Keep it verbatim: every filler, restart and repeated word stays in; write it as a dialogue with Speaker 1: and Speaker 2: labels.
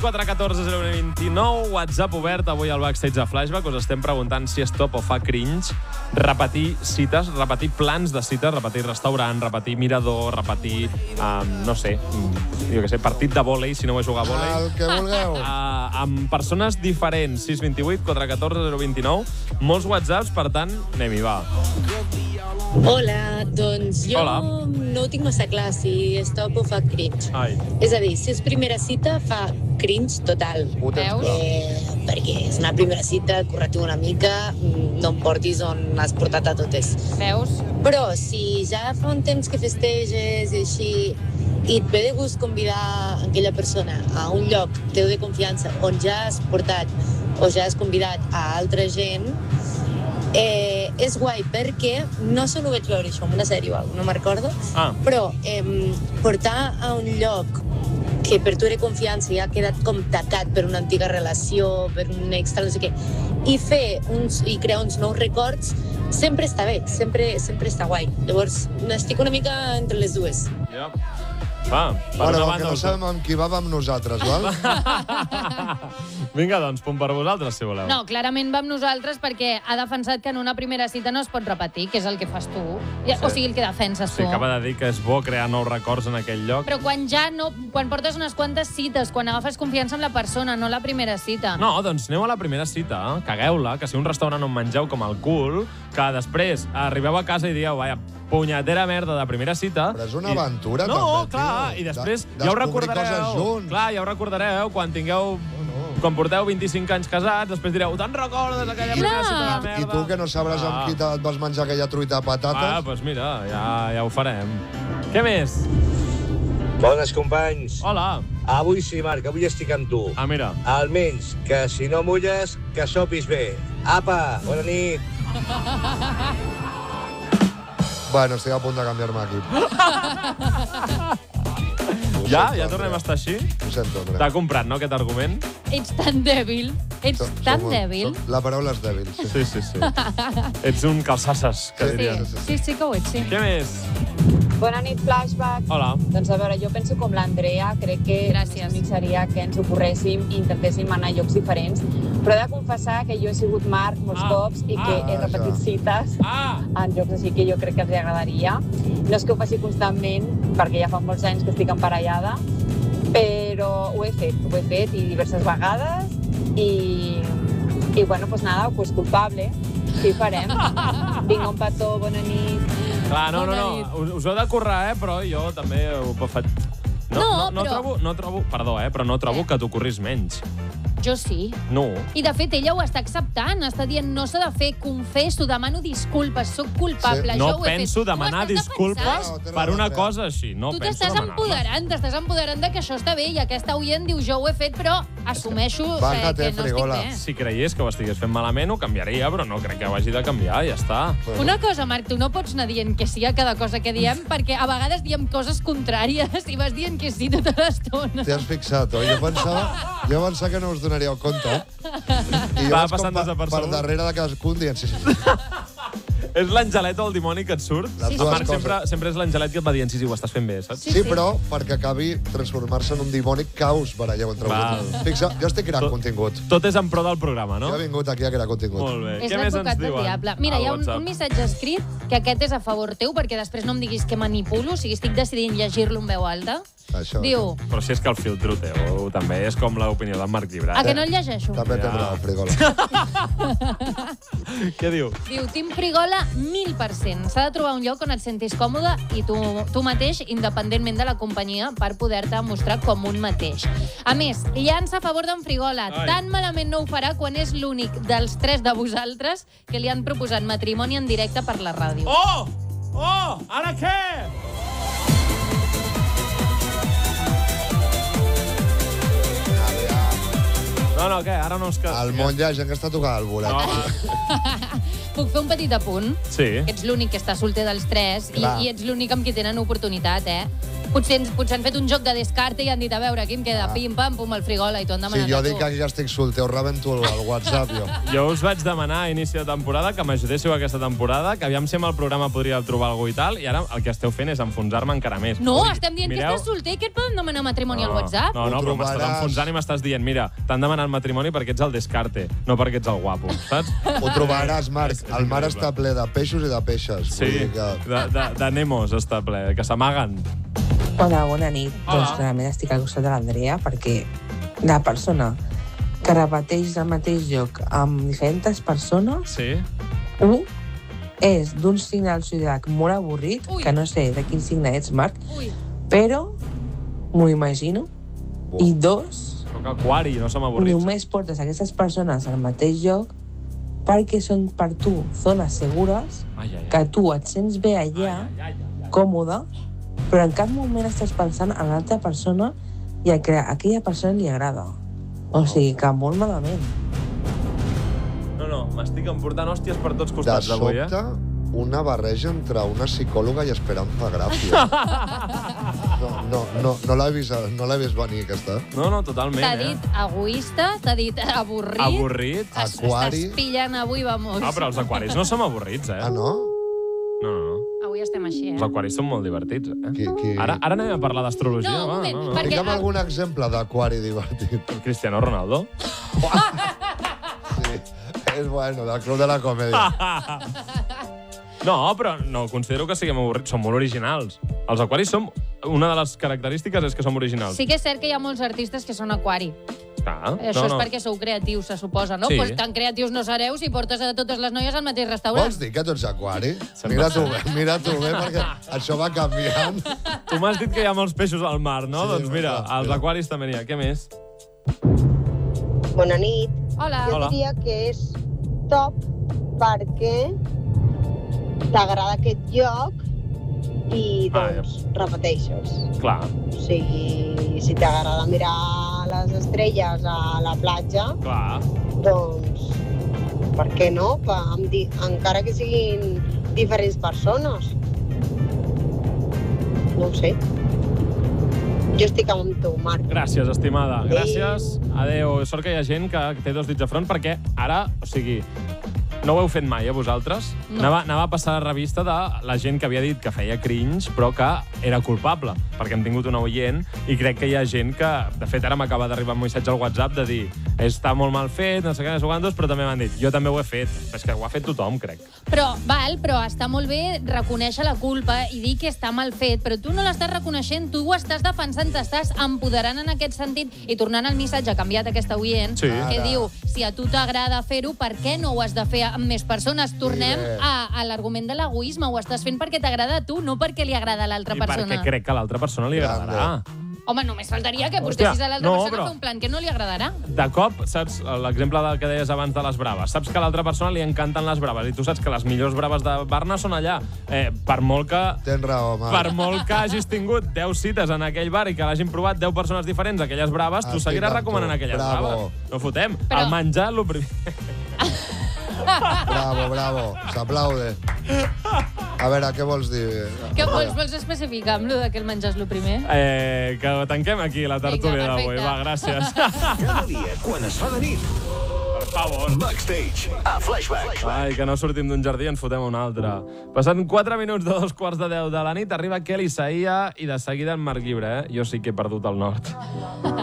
Speaker 1: quatre un quatre zero dos nou, WhatsApp obert avui al Backstage de Flashback. Us estem preguntant si és top o fa cringe repetir cites, repetir plans de cites, repetir restaurant, repetir mirador, repetir, um, no sé, jo què sé, partit de vòlei, si no vull jugar a vòlei.
Speaker 2: El que vulgueu.
Speaker 1: Uh, amb persones diferents, sis dos vuit quatre un quatre zero dos nou. Molts WhatsApps, per tant, anem-hi, va.
Speaker 3: Hola, doncs jo
Speaker 1: Hola.
Speaker 3: no ho tinc massa clar si és top o fa cringe.
Speaker 1: Ai.
Speaker 3: És a dir, si és primera cita, fa cringe total.
Speaker 2: Ho tens
Speaker 4: Veus?
Speaker 2: clar.
Speaker 3: Eh, perquè és una primera cita, correctiu una mica, no em portis on has portat a totes.
Speaker 4: Veus?
Speaker 3: Però si ja fa un temps que festeges i així, i et ve de gust convidar aquella persona a un lloc teu de confiança on ja has portat o ja has convidat a altra gent, eh, és guai perquè no solo vaig veure això en una sèrie o alguna, no me'n recordo,
Speaker 1: Ah.
Speaker 3: però eh, portar a un lloc que per tu era confiança i ha quedat com tacat per una antiga relació, per un extra, no sé què, i fer uns, i crear uns nous records, sempre està bé, sempre, sempre està guai. Llavors, estic una mica entre les dues.
Speaker 1: Ja. Va, per
Speaker 2: Bueno,
Speaker 1: una
Speaker 2: el que
Speaker 1: banda...
Speaker 2: no sabem amb qui va va amb nosaltres, val?
Speaker 1: Vinga, doncs, punt per vosaltres, si voleu.
Speaker 4: No, clarament va amb nosaltres perquè ha defensat que en una primera cita no es pot repetir, que és el que fas tu. Ja,
Speaker 1: Sí.
Speaker 4: O sigui, el que defenses
Speaker 1: Sí,
Speaker 4: tu.
Speaker 1: acaba de dir que és bo crear nous records en aquell lloc.
Speaker 4: Però quan ja no... Quan portes unes quantes cites, quan agafes confiança en la persona, no la primera cita.
Speaker 1: No, doncs aneu a la primera cita, cagueu-la, que si un restaurant on mengeu com el cul, que després arribeu a casa i dieu, vaja, punyetera merda de primera cita...
Speaker 2: Però és una
Speaker 1: i-
Speaker 2: aventura,
Speaker 1: no,
Speaker 2: també,
Speaker 1: clar,
Speaker 2: tio.
Speaker 1: i després
Speaker 2: De-
Speaker 1: ja ho
Speaker 2: descobrir
Speaker 1: recordareu.
Speaker 2: coses junts.
Speaker 1: Clar, ja ho recordareu quan tingueu... Quan porteu vint-i-cinc anys casats, després direu, te'n recordes aquella primera
Speaker 4: Clar.
Speaker 1: cita de merda?
Speaker 2: I tu, que no sabràs amb
Speaker 1: Ah.
Speaker 2: qui te- et vas menjar aquella truita de
Speaker 1: Ah,
Speaker 2: patates...
Speaker 1: doncs mira, ja, ja ho farem. Què més?
Speaker 5: Bones, companys.
Speaker 1: Hola.
Speaker 5: Avui sí, Marc, avui estic amb tu.
Speaker 1: Ah, mira.
Speaker 5: Almenys que si no mulles, que sopis bé. Apa, bona nit.
Speaker 2: Bueno, estic a punt de canviar-me d'equip. Ho
Speaker 1: Ja?
Speaker 2: sento,
Speaker 1: Ja tornem
Speaker 2: Andrea.
Speaker 1: a estar així?
Speaker 2: Ho sento, Andrea.
Speaker 1: T'ha comprat, no, aquest argument?
Speaker 4: Ets tan dèbil. Ets
Speaker 2: Som-
Speaker 4: tan
Speaker 2: som-
Speaker 4: dèbil.
Speaker 2: som- La paraula és dèbil, sí.
Speaker 1: Sí, sí, sí. Ets un calçasses, que
Speaker 2: Sí.
Speaker 1: dirien.
Speaker 4: Sí, sí, sí que ho ets, sí.
Speaker 1: Què més?
Speaker 6: Bona nit, Flashback.
Speaker 1: Hola.
Speaker 6: Doncs a veure, jo penso com l'Andrea, crec que
Speaker 4: Gràcies.
Speaker 6: el més bonic seria que ens ocorréssim i intentéssim anar a llocs diferents, però he de confessar que jo he sigut Marc molts
Speaker 1: Ah.
Speaker 6: cops i que
Speaker 2: Ah,
Speaker 6: he repetit
Speaker 2: ja.
Speaker 6: cites
Speaker 1: Ah!
Speaker 6: en llocs així que jo crec que els agradaria. No és que ho faci constantment, perquè ja fa molts anys que estic emparellada, però ho he fet, ho he fet i diverses vegades i, i bueno, doncs nada, pues culpable. Què hi farem? Vinga, un petó, bona nit.
Speaker 1: Clar, no, no,
Speaker 4: Bona
Speaker 1: no.
Speaker 4: nit.
Speaker 1: Us, us heu de currar, eh? Però jo també ho faig... No,
Speaker 4: No,
Speaker 1: no, no,
Speaker 4: però-
Speaker 1: trobo, no trobo... Perdó, eh? Però no trobo
Speaker 4: Eh?
Speaker 1: que t'ho corris menys.
Speaker 4: Jo sí.
Speaker 1: No.
Speaker 4: I, de fet, ella ho està acceptant. Està dient, no s'ha de fer, confesso, demano disculpes, sóc culpable,
Speaker 2: Sí.
Speaker 4: jo
Speaker 1: No
Speaker 4: ho he fet.
Speaker 1: penso
Speaker 4: Tu ho
Speaker 1: demanar
Speaker 4: estàs
Speaker 1: disculpes
Speaker 4: defensant?
Speaker 2: No, té
Speaker 1: per
Speaker 2: raó,
Speaker 1: una
Speaker 2: Andrea.
Speaker 1: cosa així. No
Speaker 4: Tu
Speaker 1: penso
Speaker 4: t'estàs
Speaker 1: demanar-la.
Speaker 4: empoderant, t'estàs empoderant de que això està bé i aquesta oient diu, jo ho he fet, però assumeixo eh,
Speaker 2: Bájate,
Speaker 4: que no estic
Speaker 2: frigola.
Speaker 4: bé.
Speaker 1: Si creiés que ho estigués fent malament, ho canviaria, però no crec que ho hagi de canviar, ja està.
Speaker 4: Una cosa, Marc, tu no pots anar dient que sí a cada cosa que diem, perquè a vegades diem coses contràries i vas dient que sí tota l'estona.
Speaker 2: T'hi has fixat, oi? Jo pensava, jo pensava que no us donaríeu compte. I jo
Speaker 1: Va
Speaker 2: vaig com
Speaker 1: passant
Speaker 2: per,
Speaker 1: desapercebut.
Speaker 2: per darrere de cadascun dient... Sí, sí, sí.
Speaker 1: És l'Angelet o el dimoni que et surt?
Speaker 2: Les
Speaker 1: El
Speaker 2: dues
Speaker 1: Marc
Speaker 2: coses.
Speaker 1: sempre, sempre és l'Angelet que et va dient, sí, sí, ho estàs fent bé, saps?
Speaker 2: Sí, sí, però perquè acabi transformar-se en un dimoni que us baralleu entre
Speaker 1: Val.
Speaker 2: vosaltres. Fixa, jo estic creant
Speaker 1: Tot-
Speaker 2: contingut.
Speaker 1: Tot és en pro del programa, no?
Speaker 2: Jo he vingut aquí a crear contingut.
Speaker 1: Molt bé.
Speaker 4: És
Speaker 1: Què més ens
Speaker 4: l'advocat del
Speaker 1: diuen?
Speaker 4: diable. Mira,
Speaker 1: al
Speaker 4: hi ha un,
Speaker 1: WhatsApp?
Speaker 4: un missatge escrit que aquest és a favor teu, perquè després no em diguis que manipulo, o sigui, estic decidint llegir-lo en veu alta.
Speaker 2: Això.
Speaker 4: Diu,
Speaker 1: Però si és que el filtro teu també és com l'opinió d'en Marc Llibrat.
Speaker 4: a que no el llegeixo?
Speaker 2: També
Speaker 1: Ja.
Speaker 2: tindrà el frigola.
Speaker 1: Què diu?
Speaker 4: Diu, Tim Frigola, mil per cent. S'ha de trobar un lloc on et sentis còmode i tu, tu mateix, independentment de la companyia, per poder-te mostrar com un mateix. A més, llança a favor d'en Frigola.
Speaker 1: Ai.
Speaker 4: Tan malament no ho farà quan és l'únic dels tres de vosaltres que li han proposat matrimoni en directe per la ràdio.
Speaker 1: Oh! Oh! Ara què? No, no, què? Ara no es queda...
Speaker 2: Al món hi ha gent que està tocant el bolet.
Speaker 1: No.
Speaker 4: Puc fer un petit apunt?
Speaker 1: Sí.
Speaker 4: Ets l'únic que està solter dels tres i,
Speaker 2: Clar.
Speaker 4: i ets l'únic amb qui tenen oportunitat, eh? Potser, potser han fet un joc de descarte i han dit, a veure, aquí em queda pim-pam, pum, al frigola, i t'ho han
Speaker 2: Sí,
Speaker 4: demanat
Speaker 2: jo
Speaker 4: a tu.
Speaker 2: dic que ja estic solter, us rebento al WhatsApp, jo.
Speaker 1: Jo us vaig demanar a inici de temporada que m'ajudéssiu aquesta temporada, que aviam si amb el programa podria trobar algú i tal, i ara el que esteu fent és enfonsar-me encara més.
Speaker 4: No,
Speaker 1: Ui,
Speaker 4: estem dient
Speaker 1: mireu...
Speaker 4: que estàs solter, que et poden demanar matrimoni al WhatsApp?
Speaker 1: No, no,
Speaker 2: Ho
Speaker 1: però m'estàs
Speaker 2: trobaràs.
Speaker 1: enfonsant i m'estàs dient, mira, t'han demanat matrimoni perquè ets el descarte, no perquè ets el guapo, saps?
Speaker 2: Ho trobaràs, Marc.
Speaker 1: És- és
Speaker 2: El mar
Speaker 1: increïble.
Speaker 2: està ple de peixos i de peixes.
Speaker 1: Sí,
Speaker 2: Vull dir que...
Speaker 1: de, de, de Nemos està ple, que s'amaguen.
Speaker 7: Hola, bona nit.
Speaker 1: Hola.
Speaker 7: Doncs clarament estic al costat de l'Andrea perquè la persona que repeteix el mateix lloc amb diferents persones,
Speaker 1: Sí?
Speaker 7: un, és d'un signe del zodiac molt avorrit,
Speaker 4: Ui.
Speaker 7: que no sé de quin signe ets, Marc,
Speaker 4: Ui.
Speaker 7: però m'ho imagino. I dos,
Speaker 1: Soc aquari, no som avorrits.
Speaker 7: només portes aquestes persones al mateix lloc perquè són per tu zones segures,
Speaker 1: Ai, ai, ai.
Speaker 7: que tu et sents bé allà,
Speaker 1: Ai, ai, ai.
Speaker 7: còmode, però en cap moment estàs pensant en l'altra persona i a que a aquella persona li agrada. O sigui, que molt malament.
Speaker 1: No, no, m'estic emportant hòsties per tots
Speaker 2: De
Speaker 1: costats avui, eh?
Speaker 2: sobte, una barreja entre una psicòloga i Esperanza Gràcia. No, no, no, no l'he vist, no l'he vist venir, aquesta.
Speaker 1: No, no, totalment,
Speaker 4: T'ha
Speaker 1: eh?
Speaker 4: dit egoista, t'ha dit avorrit.
Speaker 1: Avorrit.
Speaker 4: Es-
Speaker 2: Aquari.
Speaker 4: Estàs pillant avui, vamos.
Speaker 1: Ah, però els aquaris no som avorrits, eh?
Speaker 2: Ah, no?
Speaker 1: No, no, no.
Speaker 4: Avui estem així, eh?
Speaker 1: Els aquaris són molt divertits, eh?
Speaker 2: Qui, qui...
Speaker 1: Ara, ara anem a parlar d'astrologia,
Speaker 4: No, un
Speaker 1: va.
Speaker 4: moment,
Speaker 1: No, no.
Speaker 4: perquè-
Speaker 2: Digue'm algun exemple d'aquari divertit.
Speaker 1: Cristiano Ronaldo.
Speaker 2: Sí, és bueno, del Club de la Comèdia.
Speaker 1: No, però no considero que siguem avorrits. Som molt originals. Els aquaris som... Una de les característiques és que som originals.
Speaker 4: Sí que és cert que hi ha molts artistes que són aquari.
Speaker 1: Ah,
Speaker 4: Això
Speaker 1: no,
Speaker 4: és
Speaker 1: no.
Speaker 4: perquè sou creatius, se suposa, no?
Speaker 1: Sí.
Speaker 4: Pues tan creatius no sereu si portes a totes les noies al mateix
Speaker 2: Vols
Speaker 4: restaurant.
Speaker 2: dir que tu ets aquari?
Speaker 1: Sembla-
Speaker 2: Mira tu bé, mira tu bé, perquè això va canviant.
Speaker 1: Tu m'has dit que hi ha molts peixos al mar, no?
Speaker 2: Sí,
Speaker 1: doncs mira,
Speaker 2: clar,
Speaker 1: als
Speaker 2: mira.
Speaker 1: aquaris també n'hi ha. Què més?
Speaker 8: Bona nit.
Speaker 4: Hola.
Speaker 8: Jo
Speaker 1: Hola.
Speaker 8: diria que és top perquè t'agrada aquest lloc i
Speaker 1: Ah,
Speaker 8: doncs repeteixes.
Speaker 1: Clar.
Speaker 8: O sigui, si t'agrada mirar les estrelles a la platja,
Speaker 1: Clar.
Speaker 8: doncs per què no? Pa, amb di encara que siguin diferents persones. No ho sé. Jo estic amb tu, Marc.
Speaker 1: Gràcies, estimada.
Speaker 8: Adéu.
Speaker 1: Gràcies. Adéu. Sort que hi ha gent que té dos dits de front, perquè ara, o sigui, no ho heu fet mai, eh, vosaltres?
Speaker 4: No.
Speaker 1: Anava, anava a passar la revista de la gent que havia dit que feia cringe, però que era culpable, perquè hem tingut un oient i crec que hi ha gent que, de fet, ara m'acaba d'arribar un missatge al WhatsApp de dir està molt mal fet, no sé què, no sé quantos, però també m'han dit, jo també ho he fet. És que ho ha fet tothom, crec.
Speaker 4: Però, val, però està molt bé reconèixer la culpa i dir que està mal fet, però tu no l'estàs reconeixent, tu ho estàs defensant, t'estàs empoderant en aquest sentit i tornant al missatge canviat aquesta oient,
Speaker 1: Sí.
Speaker 4: que
Speaker 2: Ara.
Speaker 4: diu, si a tu t'agrada fer-ho, per què no ho has de fer amb més persones? Tornem
Speaker 2: bé.
Speaker 4: a, a l'argument de l'egoisme, ho estàs fent perquè t'agrada a tu, no perquè li agrada a l'altra
Speaker 1: I
Speaker 4: persona.
Speaker 1: perquè crec que a l'altra persona li
Speaker 2: Grande.
Speaker 1: agradarà.
Speaker 4: Home, només faltaria que
Speaker 1: Hòstia,
Speaker 4: portessis a l'altra
Speaker 1: no,
Speaker 4: persona
Speaker 1: però-
Speaker 4: a fer un plan que no li agradarà.
Speaker 1: De cop, saps, l'exemple del que deies abans de les braves, saps que a l'altra persona li encanten les braves i tu saps que les millors braves de Barna són allà. Eh, per molt que
Speaker 2: Tens raó, Marc.
Speaker 1: per molt que hagis tingut deu cites en aquell bar i que l'hagin provat deu persones diferents, aquelles braves, tu
Speaker 2: Estic
Speaker 1: seguiràs
Speaker 2: amb
Speaker 1: recomanant
Speaker 2: tu.
Speaker 1: aquelles
Speaker 2: Bravo.
Speaker 1: braves. No fotem.
Speaker 4: Però-
Speaker 1: El menjar, el primer...
Speaker 2: Bravo, bravo. S'aplaude. A veure, què vols dir?
Speaker 4: Què vols, vols especificar amb lo de que el menjar és el primer?
Speaker 1: Eh, que tanquem aquí la tertúlia
Speaker 4: Vinga,
Speaker 1: d'avui.
Speaker 4: perfecte.
Speaker 1: Va, gràcies.
Speaker 5: Cada dia, quan es fa de nit,
Speaker 1: Per favor.
Speaker 5: Backstage, a Flashback.
Speaker 1: Ai, que no sortim d'un jardí i ens fotem un altre. Passant quatre minuts de dos quarts de deu de la nit, arriba Kelly Saia i de seguida en Marc Llibre, eh? Jo sí que he perdut el nord.